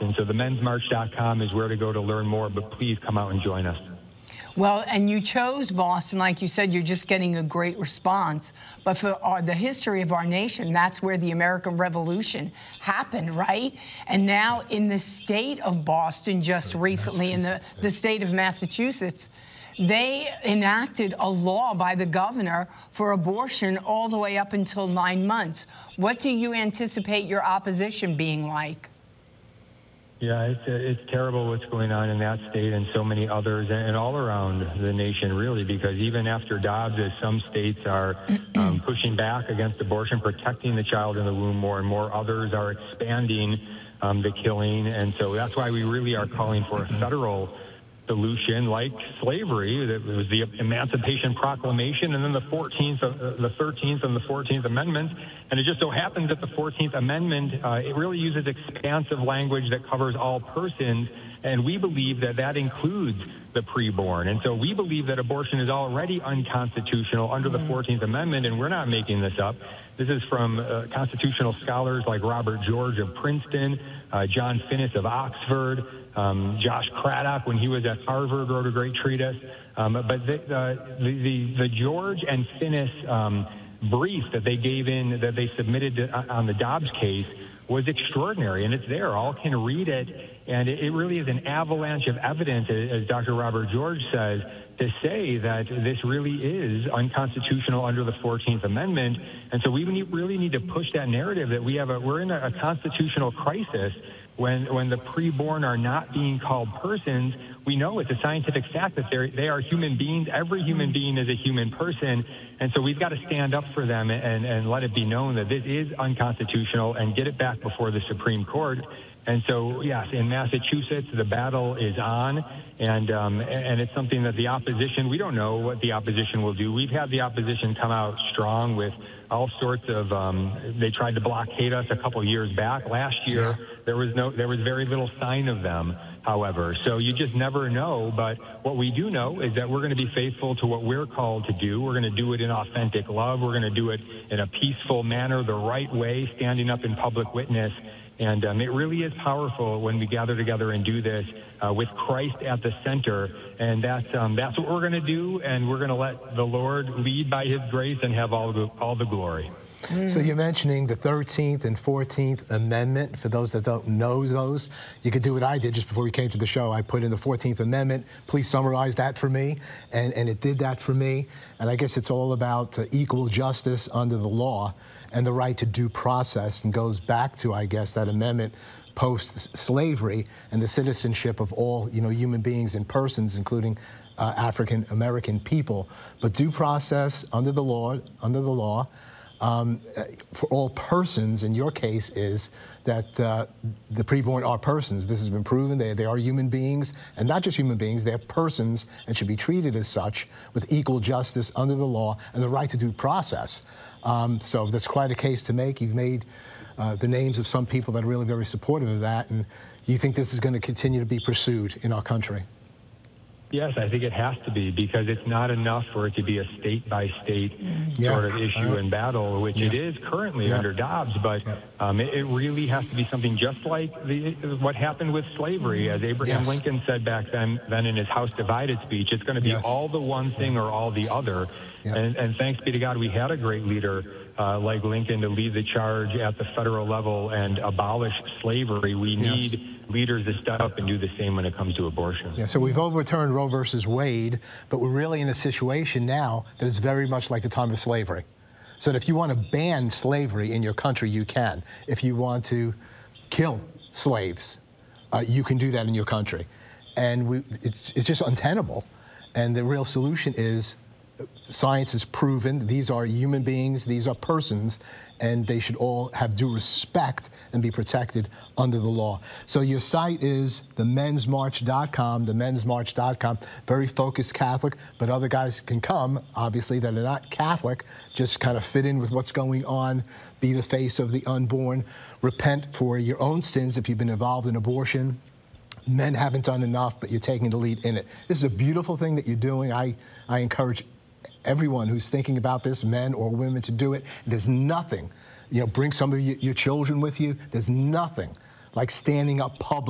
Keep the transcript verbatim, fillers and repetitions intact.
Boston. So the men's march dot com is where to go to learn more, but please come out and join us. Well, and you chose Boston, like you said, you're just getting a great response. But for our, the history of our nation, that's where the American Revolution happened, right? And now in the state of Boston, just recently, in the, the state of Massachusetts, they enacted a law by the governor for abortion all the way up until nine months. What do you anticipate your opposition being like? Yeah, it's, it's terrible what's going on in that state and so many others and all around the nation, really, because even after Dobbs, as some states are um, pushing back against abortion, protecting the child in the womb more and more, others are expanding um, the killing. And so that's why we really are calling for a federal solution like slavery. That was the Emancipation Proclamation, and then the fourteenth, uh, the thirteenth, and the fourteenth Amendments. And it just so happens that the fourteenth Amendment uh, it really uses expansive language that covers all persons, and we believe that that includes the preborn. And so we believe that abortion is already unconstitutional under the fourteenth Amendment, and we're not making this up. This is from uh, constitutional scholars like Robert George of Princeton, uh, John Finnis of Oxford, Um, Josh Craddock, when he was at Harvard, wrote a great treatise. Um, but the, uh, the, the, the George and Finnis um, brief that they gave in, that they submitted to, uh, on the Dobbs case, was extraordinary, and it's there. All can read it, and it, it really is an avalanche of evidence, as Doctor Robert George says, to say that this really is unconstitutional under the fourteenth Amendment. And so we need, really need to push that narrative that we have a, we're in a, a constitutional crisis. When, when the preborn are not being called persons, we know it's a scientific fact that they're, they are human beings. Every human being is a human person. And so we've got to stand up for them and, and let it be known that this is unconstitutional and get it back before the Supreme Court. And so, yes, in Massachusetts, the battle is on, and um, and it's something that the opposition, we don't know what the opposition will do. We've had the opposition come out strong with all sorts of, um, they tried to blockade us a couple years back. Last year, yeah. there was no, there was very little sign of them, however. So you just never know, but what we do know is that we're going to be faithful to what we're called to do. We're going to do it in authentic love. We're going to do it in a peaceful manner, the right way, standing up in public witness. And um, it really is powerful when we gather together and do this uh, with Christ at the center. And that's, um, that's what we're going to do, and we're going to let the Lord lead by his grace and have all the, all the glory. So you're mentioning the thirteenth and fourteenth Amendment. For those that don't know those, you could do what I did just before we came to the show. I put in the fourteenth Amendment. Please summarize that for me. And, and it did that for me. And I guess it's all about uh, equal justice under the law and the right to due process, and goes back to, I guess, that amendment post-slavery and the citizenship of all, you know, human beings and persons, including uh, African-American people. But due process under the law, under the law, Um, for all persons, in your case, is that uh, the preborn are persons. This has been proven. They, they are human beings, and not just human beings, they're persons and should be treated as such with equal justice under the law and the right to due process. Um, so that's quite a case to make. You've made uh, the names of some people that are really very supportive of that, and you think this is going to continue to be pursued in our country? Yes, I think it has to be, because it's not enough for it to be a state-by-state yeah. sort of issue uh, and battle, which yeah. it is currently yeah. under Dobbs, but yeah. um, it, it really has to be something just like the, what happened with slavery. As Abraham yes. Lincoln said back then, then in his House Divided speech, it's going to be yes. all the one thing or all the other. Yeah. And, and thanks be to God, we had a great leader uh, like Lincoln to lead the charge at the federal level and abolish slavery. We yes. need leaders to step up and do the same when it comes to abortion. Yeah, so we've overturned Roe versus Wade, but we're really in a situation now that is very much like the time of slavery. So that if you want to ban slavery in your country, you can. If you want to kill slaves, uh, you can do that in your country. And we, it's, it's just untenable. And the real solution is science has proven these are human beings, these are persons, and they should all have due respect and be protected under the law. So your site is the men's march dot com, the men's march dot com, very focused Catholic, but other guys can come, obviously, that are not Catholic, just kind of fit in with what's going on, be the face of the unborn, repent for your own sins if you've been involved in abortion. Men haven't done enough, but you're taking the lead in it. This is a beautiful thing that you're doing. I, I encourage everyone who's thinking about this, men or women, to do it. There's nothing, you know, bring some of your, your children with you. There's nothing like standing up publicly